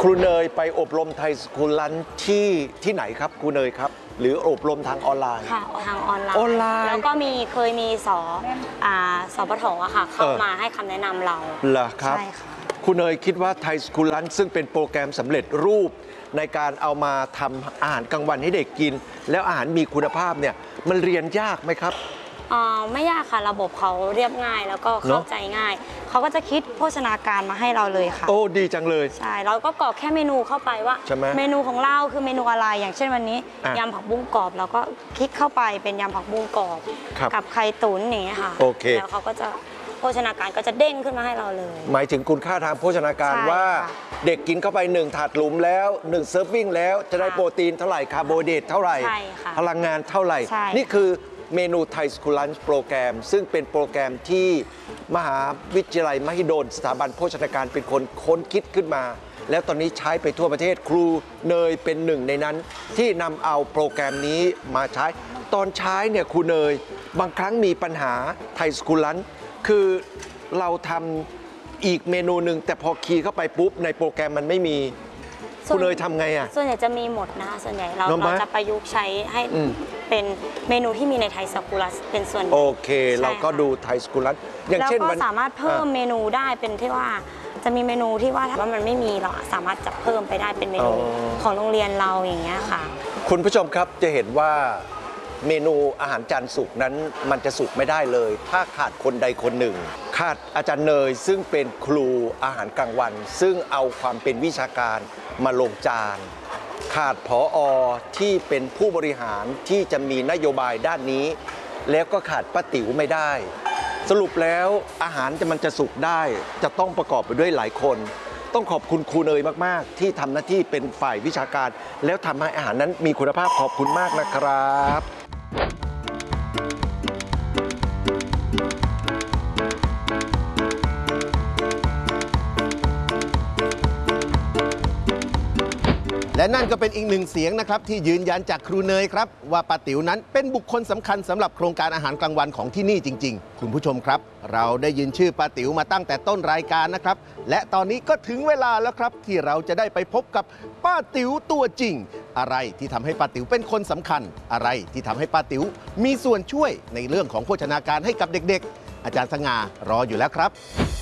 ครูเนยไปอบรมไทยสคูลลันที่ไหนครับครูเนยครับหรืออบรมทางออนไลน์ค่ะทางออนไลน์แล้วก็เคยมีสปท.อะค่ะเข้ามาให้คำแนะนำเราเหรอครับใช่ค่ะครูเนยคิดว่าไทยสคูลลันซึ่งเป็นโปรแกรมสำเร็จรูปในการเอามาทำอาหารกลางวันให้เด็กกินแล้วอาหารมีคุณภาพเนี่ยมันเรียนยากไหมครับไม่ยากค่ะระบบเขาเรียบง่ายแล้วก็เข้าใจง่ายเขาก็จะคิดโภชนาการมาให้เราเลยค่ะโอ้ดีจังเลยใช่เราก็กรอกแค่เมนูเข้าไปว่าเมนูของเราคือเมนูอะไรอย่างเช่นวันนี้ยำผักบุ้งกรอบเราก็คลิกเข้าไปเป็นยำผักบุ้งกรอบกับไข่ตุ๋นอย่างเงี้ยค่ะแล้วเขาก็จะโภชนาการก็จะเด้งขึ้นมาให้เราเลยหมายถึงคุณค่าทางโภชนาการว่าเด็กกินเข้าไป1ถาดหลุมแล้ว1เซิร์ฟวิ่งแล้วจะได้โปรตีนเท่าไหร่คาร์โบไฮเดรตเท่าไหร่พลังงานเท่าไหร่นี่คือเมนูไทยสคูลลันช์โปรแกรมซึ่งเป็นโปรแกรมที่มหาวิทยาลัยมหิดลสถาบันโภชนาการเป็นคนค้นคิดขึ้นมาแล้วตอนนี้ใช้ไปทั่วประเทศครูเนยเป็นหนึ่งในนั้นที่นำเอาโปรแกรมนี้มาใช้ตอนใช้เนี่ยครูเนยบางครั้งมีปัญหาไทยสคูลลันช์คือเราทำอีกเมนูหนึ่งแต่พอคีย์เข้าไปปุ๊บในโปรแกรมมันไม่มีคุณเนยทำไงอ่ะส่วนใหญ่จะมีหมดนะคะส่วนใหญ่เราจะประยุกต์ใช้ให้เป็นเมนูที่มีในไทยสคูลลันเป็นส่วนโอเคเราก็ดูไทยสคูลลันอย่างเช่นเราก็สามารถเพิ่มเมนูได้เป็นที่ว่าจะมีเมนูที่ว่าถ้ามันไม่มีเราสามารถจะเพิ่มไปได้เป็นเมนูของโรงเรียนเราอย่างเงี้ยค่ะคุณผู้ชมครับจะเห็นว่าเมนูอาหารจานสุกนั้นมันจะสุกไม่ได้เลยถ้าขาดคนใดคนหนึ่งขาดอาจารย์เนยซึ่งเป็นครูอาหารกลางวันซึ่งเอาความเป็นวิชาการมาลงจานขาดผอ.ที่เป็นผู้บริหารที่จะมีนโยบายด้านนี้แล้วก็ขาดป้าติ๋วไม่ได้สรุปแล้วอาหารมันจะสุกได้จะต้องประกอบไปด้วยหลายคนต้องขอบคุณครูเนยมากๆที่ทำหน้าที่เป็นฝ่ายวิชาการแล้วทำให้อาหารนั้นมีคุณภาพขอบคุณมากนะครับและนั่นก็เป็นอีกหนึ่งเสียงนะครับที่ยืนยันจากครูเนยครับว่าป้าติ๋วนั้นเป็นบุคคลสำคัญสำหรับโครงการอาหารกลางวันของที่นี่จริงๆคุณผู้ชมครับเราได้ยินชื่อป้าติ๋วมาตั้งแต่ต้นรายการนะครับและตอนนี้ก็ถึงเวลาแล้วครับที่เราจะได้ไปพบกับป้าติ๋วตัวจริงอะไรที่ทำให้ป้าติ๋วเป็นคนสำคัญอะไรที่ทำให้ป้าติ๋วมีส่วนช่วยในเรื่องของโภชนาการให้กับเด็กๆอาจารย์สง่ารออยู่แล้วครับ